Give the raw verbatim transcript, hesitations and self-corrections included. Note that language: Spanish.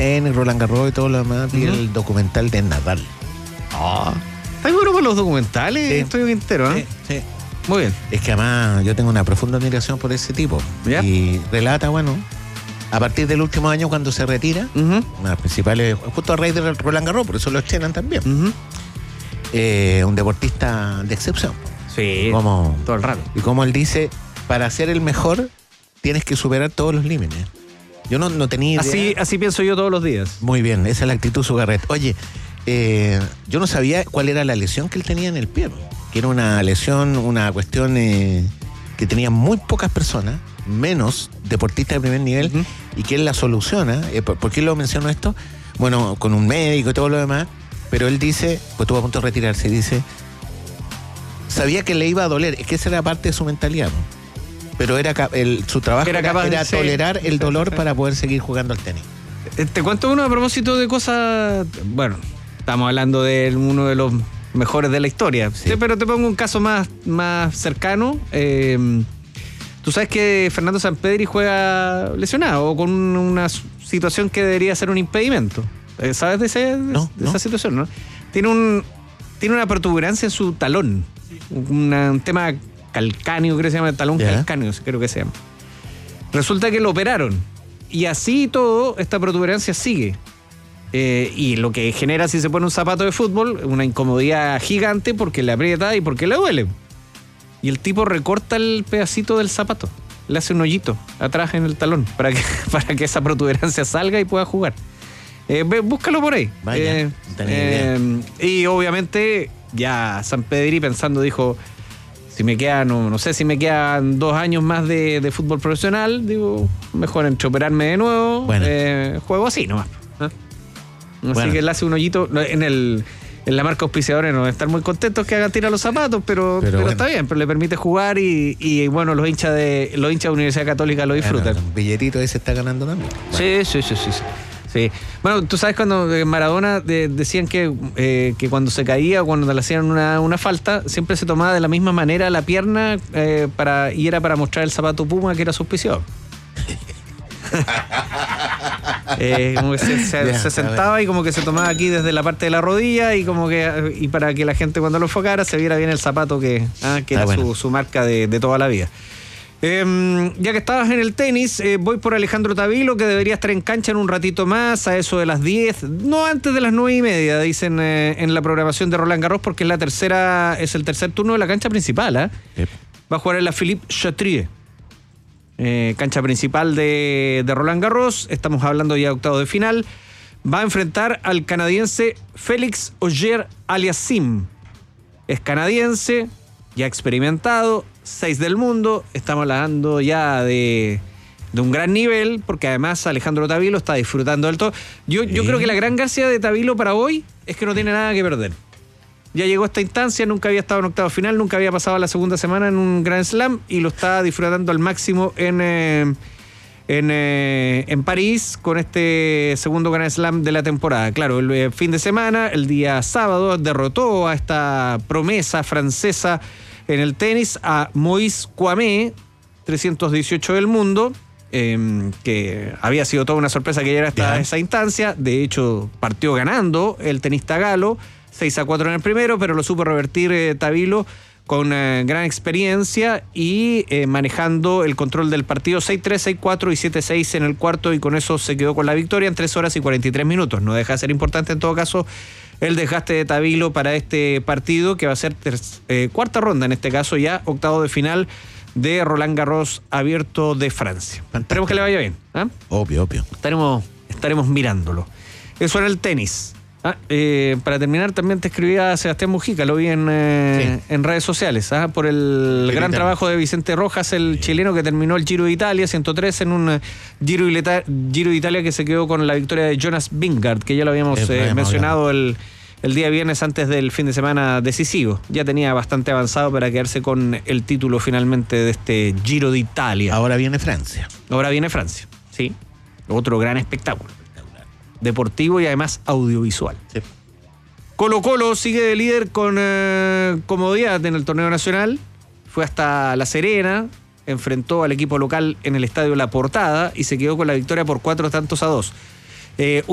tenis, Roland Garros y todo lo demás, vi uh-huh. el documental de Nadal. Ah, ¿estás bueno por los documentales? Sí. Estoy bien entero, ¿eh? Sí, sí. Muy bien. Es que además yo tengo una profunda admiración por ese tipo. ¿Ya? Y relata, bueno, a partir del último año cuando se retira, Uh-huh. una de las principales, justo a raíz de Roland Garros, por eso lo estrenan también. Uh-huh. Eh, un deportista de excepción. Sí, Como, todo el rato. y como él dice, para ser el mejor tienes que superar todos los límites. Yo no, no tenía idea. Así, así pienso yo todos los días. Muy bien, esa es la actitud Sugarret. Oye, eh, yo no sabía cuál era la lesión que él tenía en el pie. Que era una lesión, una cuestión eh, que tenían muy pocas personas, menos deportistas de primer nivel, uh-huh. y que él la soluciona. Eh, ¿por, ¿Por qué lo menciono esto? Bueno, con un médico y todo lo demás, pero él dice, pues estuvo a punto de retirarse, y dice, sabía que le iba a doler, es que esa era parte de su mentalidad, ¿no? Pero era el, su trabajo era, era, era de, tolerar sí, el dolor sí, sí. para poder seguir jugando al tenis. Te cuento uno a propósito de cosas, bueno, estamos hablando de uno de los mejores de la historia, sí. Sí, pero te pongo un caso más, más cercano. Eh, tú sabes que Fernando Sampedri juega lesionado o con una situación que debería ser un impedimento. ¿Sabes de, ese, de, no, de no. esa situación, no? Tiene, un, tiene una protuberancia en su talón, una, un tema calcáneo, creo que se llama, talón yeah. calcáneo, creo que se llama. Resulta que lo operaron y así todo, esta protuberancia sigue. Eh, y lo que genera si se pone un zapato de fútbol, una incomodidad gigante porque le aprieta y porque le duele. Y el tipo recorta el pedacito del zapato, le hace un hoyito atrás en el talón para que, para que esa protuberancia salga y pueda jugar. Eh, búscalo por ahí. Vaya, eh, no tenía eh, idea. Y obviamente ya Sampedri pensando dijo, si me quedan, no, no sé si me quedan dos años más de, de fútbol profesional, digo, mejor entre operarme de nuevo, bueno. eh, juego así nomás. ¿eh? Así bueno. que él hace un hoyito en el en la marca auspiciadora, no estar muy contentos que hagan tirar los zapatos, pero, pero, pero bueno. está bien, pero le permite jugar y, y bueno, los hinchas de los hinchas de Universidad Católica lo disfrutan. Bueno, el billetito ese está ganando también. Bueno. Sí, sí, sí, sí, sí. Sí. Bueno, tú sabes cuando Maradona de, decían que, eh, que cuando se caía o cuando le hacían una, una falta, siempre se tomaba de la misma manera la pierna eh, para, y era para mostrar el zapato Puma que era su auspiciador. eh, como que se, se, yeah, se sentaba y como que se tomaba aquí desde la parte de la rodilla y como que y para que la gente cuando lo enfocara se viera bien el zapato que, ah, que ah, era bueno. su, su marca de, de toda la vida. Eh, ya que estabas en el tenis, eh, voy por Alejandro Tavilo, que debería estar en cancha en un ratito más, a eso de las diez, no antes de las nueve y media, dicen eh, en la programación de Roland Garros, porque es la tercera, es el tercer turno de la cancha principal, ¿eh? Yep. Va a jugar en la Philippe Chatrier, eh, cancha principal de, de Roland Garros, estamos hablando ya de octavos de final, va a enfrentar al canadiense Félix Auger-Aliassime, es canadiense, ya experimentado, seis del mundo, estamos hablando ya de, de un gran nivel, porque además Alejandro Tavilo está disfrutando del todo. Yo, sí. yo creo que la gran gracia de Tavilo para hoy es que no tiene nada que perder. Ya llegó a esta instancia, nunca había estado en octavo final, nunca había pasado la segunda semana en un Grand Slam y lo está disfrutando al máximo en, eh, en, eh, en París con este segundo Grand Slam de la temporada. Claro, el eh, fin de semana, el día sábado, derrotó a esta promesa francesa en el tenis a Moïse Kouamé, trescientos dieciocho del mundo, eh, que había sido toda una sorpresa que llegara hasta yeah. esa instancia. De hecho, partió ganando el tenista galo, seis a cuatro en el primero, pero lo supo revertir eh, Tavilo con eh, gran experiencia y eh, manejando el control del partido seis tres, seis cuatro y siete seis en el cuarto, y con eso se quedó con la victoria en tres horas y cuarenta y tres minutos. No deja de ser importante en todo caso el desgaste de Tavilo para este partido, que va a ser ter- eh, cuarta ronda, en este caso ya octavo de final de Roland Garros abierto de Francia. Esperemos que le vaya bien. ¿eh? Obvio, obvio. Estaremos, estaremos mirándolo. Eso en el tenis. Ah, eh, para terminar, también te escribía Sebastián Mujica, lo vi en, eh, sí. en redes sociales, ¿ah? por el sí, gran Italia. trabajo de Vicente Rojas, el sí. chileno que terminó el Giro de Italia, ciento tres en un Giro, Giro de Italia que se quedó con la victoria de Jonas Vingegaard, que ya lo habíamos eh, mencionado el, el día viernes antes del fin de semana decisivo. Ya tenía bastante avanzado para quedarse con el título finalmente de este Giro de Italia. Ahora viene Francia. Ahora viene Francia, sí. Otro gran espectáculo. Deportivo y además audiovisual. Sí. Colo Colo sigue de líder con eh, comodidad en el torneo nacional. Fue hasta La Serena, enfrentó al equipo local en el estadio La Portada y se quedó con la victoria por cuatro tantos a dos. Eh,